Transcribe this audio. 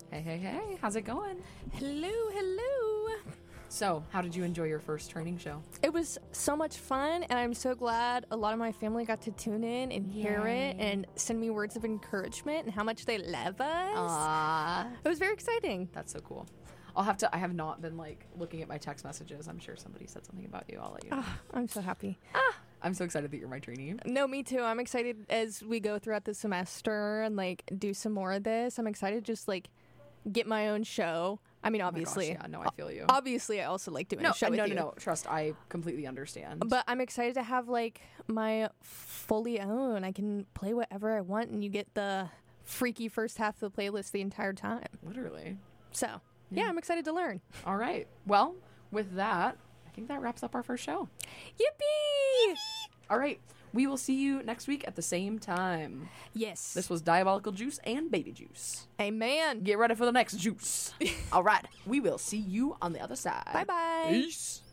Hey, hey, hey. How's it going? Hello. So, how did you enjoy your first training show? It was so much fun, and I'm so glad a lot of my family got to tune in and hear it and send me words of encouragement and how much they love us. Ah, It was very exciting. that's so cool. I have not been looking at my text messages. I'm sure somebody said something about you. I'll let you know. I'm so happy. I'm so excited that you're my trainee. No, me too. I'm excited as we go throughout the semester and do some more of this. I'm excited to just get my own show. I mean, obviously. Oh my gosh, yeah, no, I feel you. Obviously, I also like doing a show with you. No. Trust, I completely understand. But I'm excited to have my fully own. I can play whatever I want, and you get the freaky first half of the playlist the entire time. Literally. So, yeah, I'm excited to learn. All right. Well, with that, I think that wraps up our first show. Yippee! All right. We will see you next week at the same time. Yes. This was Diabolical Juice and Baby Juice. Amen. Get ready for the next juice. All right. We will see you on the other side. Bye-bye. Peace.